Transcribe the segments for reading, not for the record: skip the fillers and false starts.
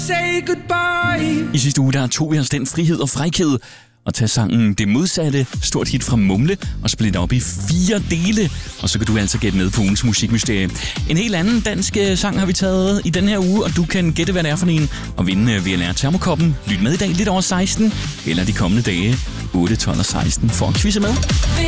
Say goodbye. I sidste uge der tog vi os den frihed og frækhed og tage sangen Det Modsatte, stort hit fra Mumle, og splitte op i 4 dele. Og så kan du altså gætte med på ugens musikmysterie. En helt anden dansk sang har vi taget i den her uge, og du kan gætte, hvad det er for en, og vinde VNR Termokoppen. Lyt med i dag lidt over 16, eller de kommende dage 8, 12 og 16 for at quizze med.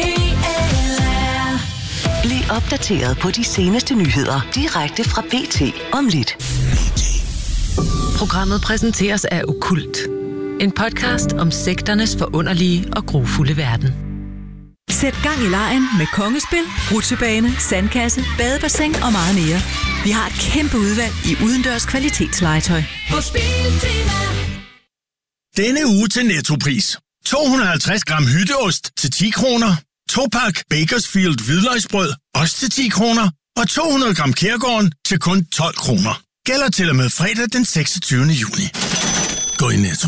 Bliv opdateret på de seneste nyheder direkte fra BT om lidt. Programmet præsenteres af Okkult. En podcast om sekternes forunderlige og grufulde verden. Sæt gang i legen med kongespil, rutsjebane, sandkasse, badebassin og meget mere. Vi har et kæmpe udvalg i udendørs kvalitetslegetøj. På Spiltema. Denne uge til Nettopris. 250 gram hytteost til 10 kroner. 2-pak Bakersfield hvidløgsbrød, også til 10 kroner. Og 200 gram Kærgården til kun 12 kroner. Gælder til og med fredag den 26. juni. Gå i Netto.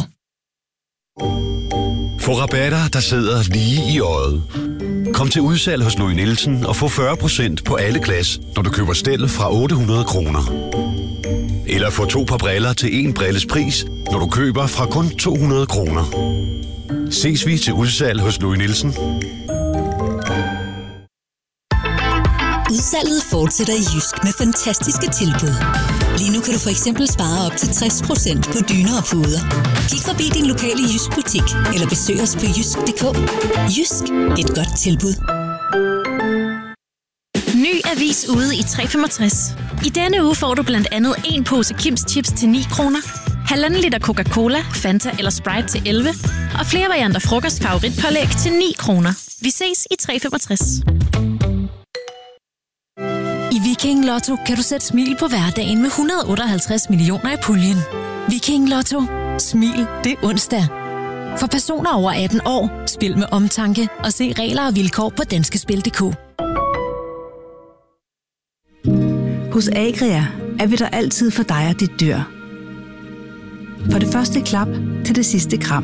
Få rabatter, der sidder lige i øjet. Kom til udsalg hos Louis Nielsen og få 40% på alle glas, når du køber stel fra 800 kroner. Eller få 2 par briller til 1 brilles pris, når du køber fra kun 200 kroner. Ses vi til udsalg hos Louis Nielsen. Udsalget fortsætter i Jysk med fantastiske tilbud. Lige nu kan du for eksempel spare op til 60% på dyner og puder. Kig forbi din lokale Jysk butik, eller besøg os på jysk.dk. Jysk. Et godt tilbud. Ny avis ude i 365. I denne uge får du blandt andet 1 pose Kims Chips til 9 kroner, 1,5 liter Coca-Cola, Fanta eller Sprite til 11, og flere varianter frokostfavoritpålæg til 9 kroner. Vi ses i 365. I Viking Lotto kan du sætte smil på hverdagen med 158 millioner i puljen. Viking Lotto. Smil, det er onsdag. For personer over 18 år, spil med omtanke og se regler og vilkår på danskespil.dk. Hos Agria er vi der altid for dig og dit dyr. For det første klap til det sidste kram.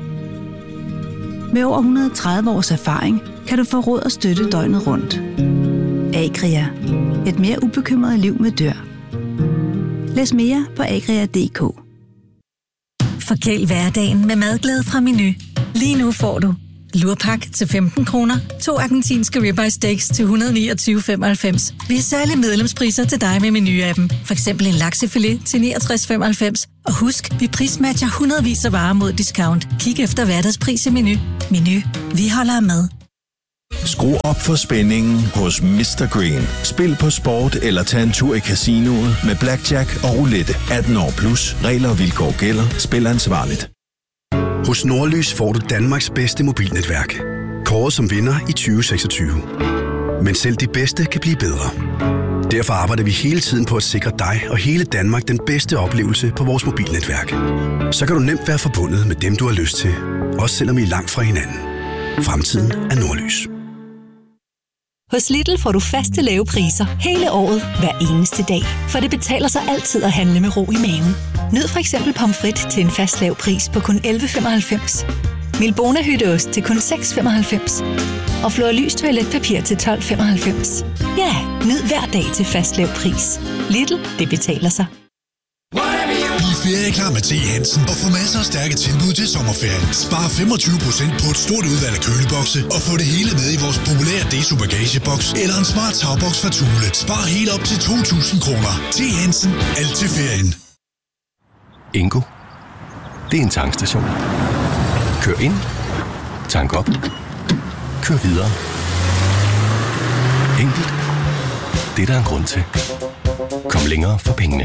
Med over 130 års erfaring kan du få råd og støtte døgnet rundt. Agria. Et mere ubekymret liv med dyr. Læs mere på agria.dk. Forkæl hverdagen med madglæde fra Menu. Lige nu får du lurpak til 15 kroner, 2 argentinske ribeye steaks til 129,95. Vi har særlige medlemspriser til dig med Menu-appen. For eksempel en laksefilet til 69,95. Og husk, vi prismatcher hundredvis af varer mod discount. Kig efter hverdagspris i Menu. Menu. Vi holder med. Skru op for spændingen hos Mr. Green. Spil på sport eller tag en tur i casinoet med blackjack og roulette. 18 år plus. Regler og vilkår gælder. Spil ansvarligt. Hos Nordlys får du Danmarks bedste mobilnetværk. Kåret som vinder i 2026. Men selv de bedste kan blive bedre. Derfor arbejder vi hele tiden på at sikre dig og hele Danmark den bedste oplevelse på vores mobilnetværk. Så kan du nemt være forbundet med dem, du har lyst til. Også selvom I er langt fra hinanden. Fremtiden er Nordlys. Hos Lidl får du faste lave priser hele året, hver eneste dag. For det betaler sig altid at handle med ro i maven. Nyd for eksempel pomfrit til en fast lav pris på kun 11,95. Milbona hytteost til kun 6,95. Og Florlys toiletpapir til 12,95. Ja, nyd hver dag til fast lav pris. Lidl, det betaler sig. Bliv ferieklar med T. Hansen og få masser af stærke tilbud til sommerferien. Spar 25% på et stort udvalg af kølebokse og få det hele med i vores populære Deso bagageboks eller en smart tagboks fra Thule. Spar helt op til 2.000 kroner. T. Hansen. Alt til ferien. Ingo. Det er en tankstation. Kør ind. Tank op. Kør videre. Enkelt. Det er der en grund til. Kom længere for pengene.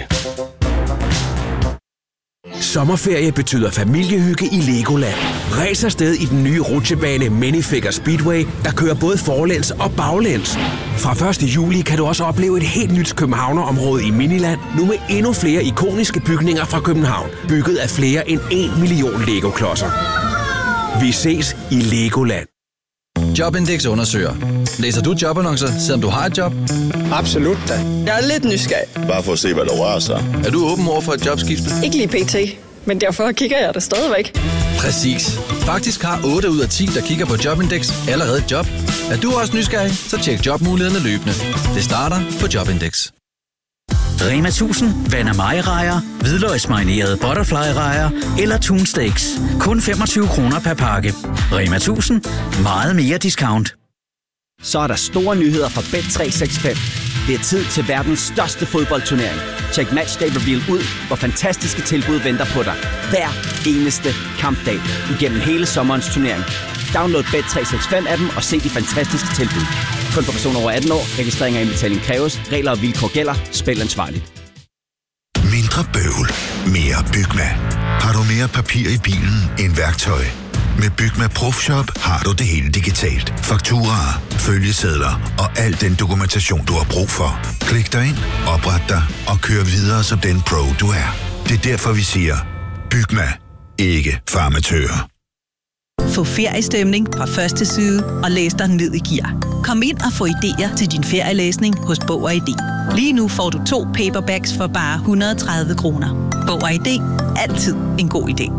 Sommerferie betyder familiehygge i Legoland. Ræs afsted i den nye rutsjebane Minifigure Speedway, der kører både forlæns og baglæns. Fra 1. juli kan du også opleve et helt nyt københavnerområde i Miniland, nu med endnu flere ikoniske bygninger fra København, bygget af flere end 1 million Lego-klodser. Vi ses i Legoland. Jobindex undersøger. Læser du jobannoncer, selvom du har et job? Absolut da. Jeg er lidt nysgerrig. Bare for at se, hvad der rører sig. Er du åben over for et jobskifte? Ikke lige pt. Men derfor kigger jeg det stadigvæk. Præcis. Faktisk har 8 ud af 10, der kigger på Jobindex, allerede et job. Er du også nysgerrig, så tjek jobmulighederne løbende. Det starter på Jobindex. Rema 1000 Vand af Mig-rejer, hvidløgsmarinerede butterfly-rejer eller Tun Steaks. Kun 25 kroner per pakke. Rema 1000. Meget mere discount. Så er der store nyheder fra Bet365. Det er tid til verdens største fodboldturnering. Check Matchday Reveal ud, hvor fantastiske tilbud venter på dig. Hver eneste kampdag igennem hele sommerens turnering. Download Bet365-appen og se de fantastiske tilbud. Kun for personer over 18 år. Registrering og indbetaling kræves. Regler og vilkår gælder. Spil ansvarligt. Mindre bøvl. Mere Bygma. Har du mere papir i bilen end værktøj? Med Bygma ProFshop har du det hele digitalt. Fakturaer, følgesedler og al den dokumentation, du har brug for. Klik dig ind, opret dig og kør videre som den pro, du er. Det er derfor, vi siger, Bygma. Ikke farmatører. Få feriestemning fra første side og læs dig ned i gear. Kom ind og få idéer til din ferielæsning hos Bog og ID. Lige nu får du 2 paperbacks for bare 130 kroner. Bog og ID. Altid en god idé.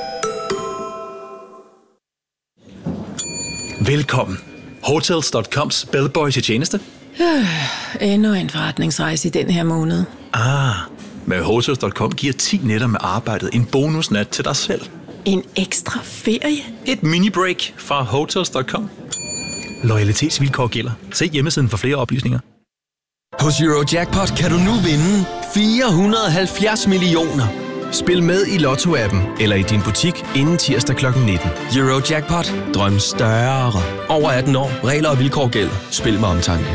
Velkommen. Hotels.coms bellboy til tjeneste. Endnu en forretningsrejse i den her måned. Med Hotels.com giver 10 nætter med arbejdet en bonusnat til dig selv. En ekstra ferie? Et mini-break fra Hotels.com. Loyalitetsvilkår gælder. Se hjemmesiden for flere oplysninger. Hos Eurojackpot kan du nu vinde 470 millioner. Spil med i Lotto-appen eller i din butik inden tirsdag kl. 19. Eurojackpot. Drøm større. Over 18 år. Regler og vilkår gælder. Spil med omtanke.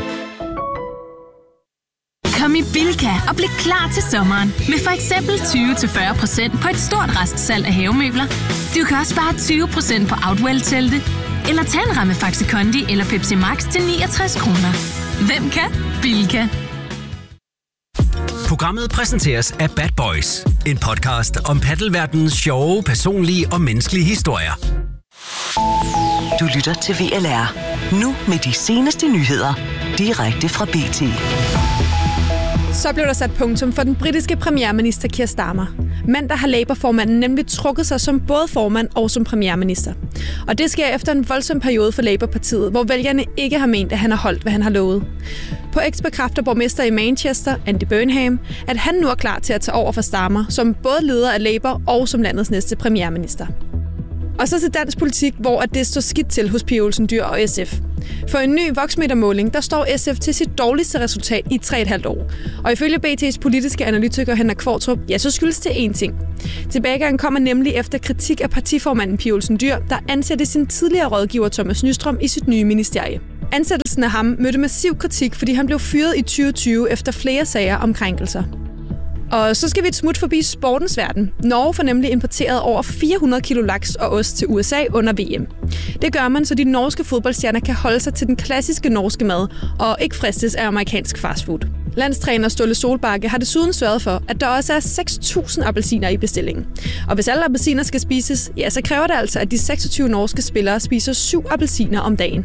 Kom i Bilka og bliv klar til sommeren med for eksempel 20-40% på et stort restsalg af havemøbler. Du kan også spare 20% på Outwell-telte, eller tage en ramme Faxi Kondi eller Pepsi Max til 69 kroner. Hvem kan? Bilka. Programmet præsenteres af Bad Boys, en podcast om paddelverdenens sjove, personlige og menneskelige historier. Du lytter til VLR. Nu med de seneste nyheder. Direkte fra BT. Så blev der sat punktum for den britiske premierminister Keir Starmer. Mandag har Labour-formanden nemlig trukket sig som både formand og som premierminister. Og det sker efter en voldsom periode for Labour-partiet, hvor vælgerne ikke har ment, at han har holdt, hvad han har lovet. På X bekræfter borgmester i Manchester, Andy Burnham, at han nu er klar til at tage over for Starmer, som både leder af Labour og som landets næste premierminister. Og så til dansk politik, hvor det står skidt til hos Pia Olsen Dyhr og SF. For en ny voksmetermåling, der står SF til sit dårligste resultat i 3,5 år. Og ifølge BT's politiske analytiker Henrik Kvartrup, ja, så skyldes det én ting. Tilbagegangen kommer nemlig efter kritik af partiformanden Pia Olsen Dyhr, der ansatte sin tidligere rådgiver Thomas Nystrøm i sit nye ministerie. Ansættelsen af ham mødte massiv kritik, fordi han blev fyret i 2020 efter flere sager om krænkelser. Og så skal vi et smut forbi sportens verden. Norge får nemlig importeret over 400 kilo laks og ost til USA under VM. Det gør man, så de norske fodboldstjerner kan holde sig til den klassiske norske mad og ikke fristes af amerikansk fastfood. Landstræner Ståle Solbakke har desuden sørget for, at der også er 6.000 appelsiner i bestillingen. Og hvis alle appelsiner skal spises, ja, så kræver det altså, at de 26 norske spillere spiser 7 appelsiner om dagen.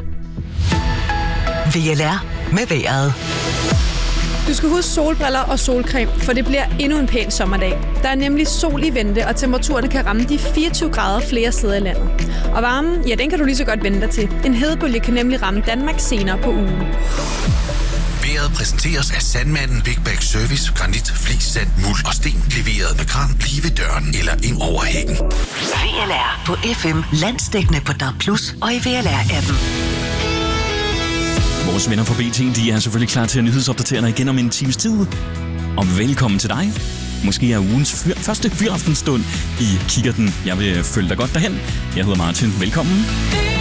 VLR med vejret. Du skal huske solbriller og solcreme, for det bliver endnu en pæn sommerdag. Der er nemlig sol i vente, og temperaturerne kan ramme de 24 grader flere steder i landet. Og varmen, ja, den kan du lige så godt vente dig til. En hedebølge kan nemlig ramme Danmark senere på ugen. Vejret præsenteres af Sandmanden Big Bag Service, granit, flis, sand, muld og sten. Leveret med kran lige ved døren eller ind over hækken. VLR på FM, landsdækkende på DAB+ og i VLR-appen. Vores venner fra BT, de er selvfølgelig klar til at nyhedsopdatere dig igen om en times tid. Og velkommen til dig. Måske er ugens første fyraftensstund i Kikkerten. Jeg vil følge dig godt derhen. Jeg hedder Martin. Velkommen.